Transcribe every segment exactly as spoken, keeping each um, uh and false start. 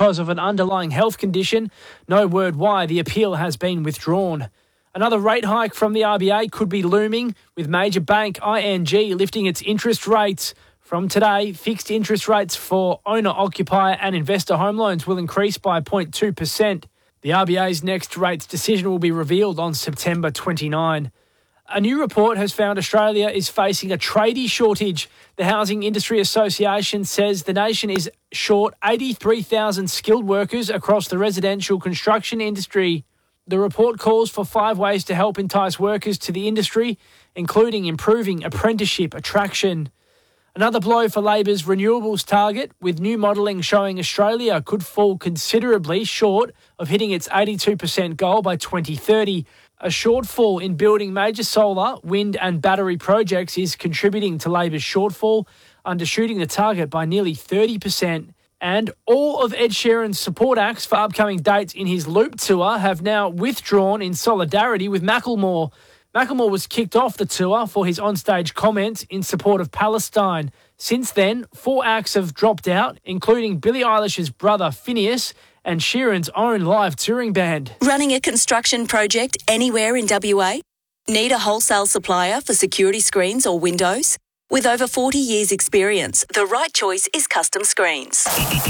because of an underlying health condition. No word why the appeal has been withdrawn. Another rate hike from the R B A could be looming, with major bank I N G lifting its interest rates. From today, fixed interest rates for owner-occupier and investor home loans will increase by zero point two percent. The R B A's next rates decision will be revealed on September twenty-ninth. A new report has found Australia is facing a tradie shortage. The Housing Industry Association says the nation is short eighty-three thousand skilled workers across the residential construction industry. The report calls for five ways to help entice workers to the industry, including improving apprenticeship attraction. Another blow for Labor's renewables target, with new modelling showing Australia could fall considerably short of hitting its eighty-two percent goal by twenty thirty. A shortfall in building major solar, wind and battery projects is contributing to Labor's shortfall, undershooting the target by nearly thirty percent. And all of Ed Sheeran's support acts for upcoming dates in his Loop tour have now withdrawn in solidarity with Macklemore. Macklemore was kicked off the tour for his onstage comments in support of Palestine. Since then, four acts have dropped out, including Billie Eilish's brother Phineas and Sheeran's own live touring band. Running a construction project anywhere in W A? Need a wholesale supplier for security screens or windows? With over forty years' experience, the right choice is Custom Screens.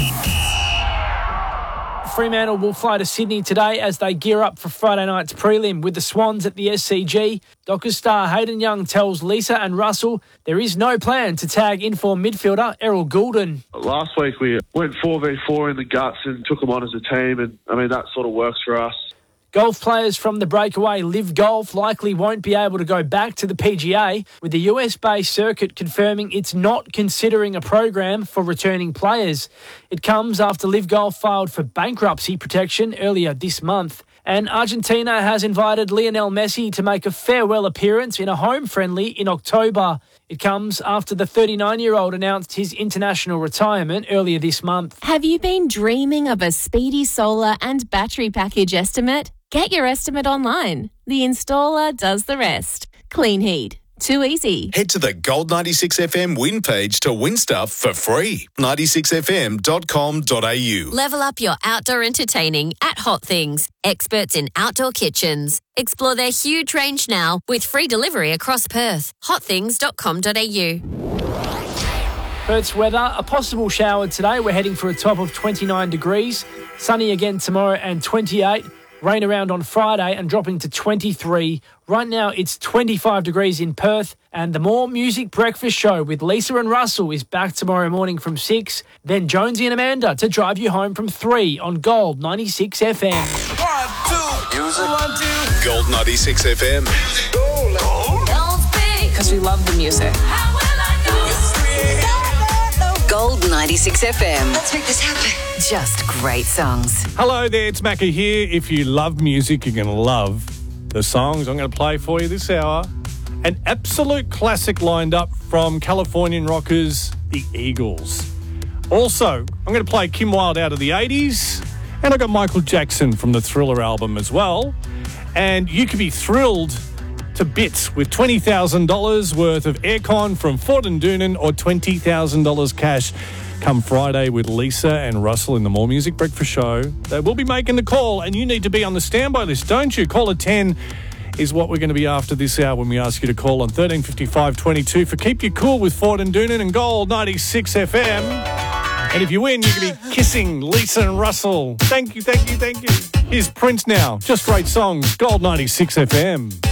Fremantle will fly to Sydney today as they gear up for Friday night's prelim with the Swans at the S C G. Dockers star Hayden Young tells Lisa and Russell there is no plan to tag in-form midfielder Errol Goulden. Last week we went four v four in the guts and took them on as a team, and I mean that sort of works for us. Golf players from the breakaway Live Golf likely won't be able to go back to the P G A, with the U S-based circuit confirming it's not considering a program for returning players. It comes after Live Golf filed for bankruptcy protection earlier this month. And Argentina has invited Lionel Messi to make a farewell appearance in a home friendly in October. It comes after the thirty-nine-year-old announced his international retirement earlier this month. Have you been dreaming of a speedy solar and battery package estimate? Get your estimate online. The installer does the rest. Clean heat. Too easy. Head to the Gold ninety-six F M win page to win stuff for free. ninety-six f m dot com dot a u. Level up your outdoor entertaining at Hot Things, experts in outdoor kitchens. Explore their huge range now with free delivery across Perth. hot things dot com dot a u. Perth's weather, a possible shower today. We're heading for a top of twenty-nine degrees. Sunny again tomorrow and twenty-eight. Rain around on Friday and dropping to twenty-three. Right now it's twenty-five degrees in Perth, and the More Music Breakfast Show with Lisa and Russell is back tomorrow morning from six. Then Jonesy and Amanda to drive you home from three on Gold ninety-six F M. One, two, music. One, two. Gold ninety-six F M. Because we love the music. Gold ninety-six F M. Let's make this happen. Just great songs. Hello there, it's Macca here. If you love music, you're going to love the songs I'm going to play for you this hour. An absolute classic lined up from Californian rockers, the Eagles. Also, I'm going to play Kim Wilde out of the eighties, and I got Michael Jackson from the Thriller album as well. And you could be thrilled to bits with twenty thousand dollars worth of aircon from Ford and Doonan, or twenty thousand dollars cash come Friday with Lisa and Russell in the More Music Breakfast Show. They will be making the call, and you need to be on the standby list, don't you? Caller ten is what we're going to be after this hour when we ask you to call on thirteen fifty-five twenty-two for Keep You Cool with Ford and Doonan and Gold ninety-six F M. And if you win, you can be kissing Lisa and Russell. Thank you, thank you, thank you. Here's Prince now. Just great songs. Gold ninety-six F M.